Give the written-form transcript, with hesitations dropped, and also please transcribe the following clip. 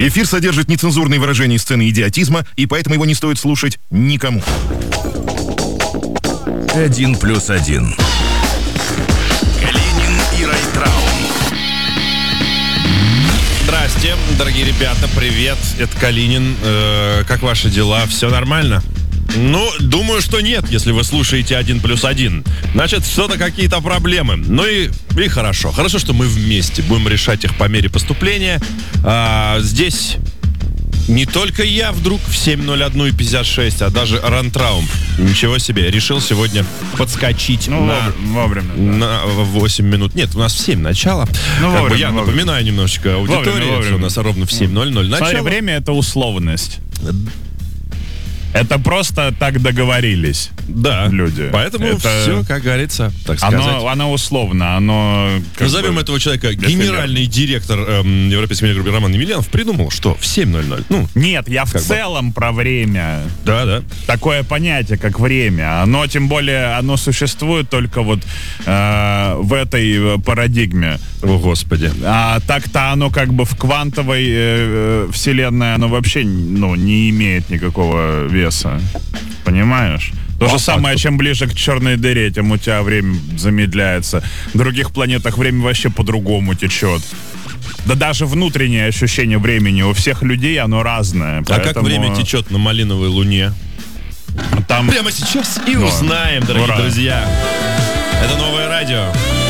Эфир содержит нецензурные выражения и сцены идиотизма, и поэтому его не стоит слушать никому. 1+1. Калинин и Райtraum. Здрасте, дорогие ребята, привет, это Калинин. Как ваши дела? Все нормально? Ну, думаю, что нет, если вы слушаете 1+1. Значит, что-то, какие-то проблемы. Ну и хорошо. Хорошо, что мы вместе будем решать их по мере поступления. Здесь не только я вдруг в 7:01 и 56, а даже Райtraum. Ничего себе, решил сегодня подскочить вовремя, на 8 минут. Нет, у нас в 7 начало. Вовремя, я напоминаю немножечко аудитории, вовремя. что у нас ровно в 7:00 начало. Смотри, время — это условность. Это просто так договорились. Да, люди. Поэтому это... все, как говорится, так сказать. Оно условно, оно... Назовем этого человека генеральный директор Европейской медиагруппы Роман Емельянов придумал, что в 7:00. Ну, нет, я в целом про время. Да. Такое понятие, как время. Оно, тем более, оно существует только вот в этой парадигме. О, Господи. А так-то оно как бы в квантовой вселенной, оно вообще не имеет никакого веса. Понимаешь? То же самое, чем ближе к черной дыре, тем у тебя время замедляется. В других планетах время вообще по-другому течет. Да даже внутреннее ощущение времени у всех людей, оно разное. А как время течет на малиновой луне? Там... Прямо сейчас и узнаем, дорогие друзья. Это Новое радио.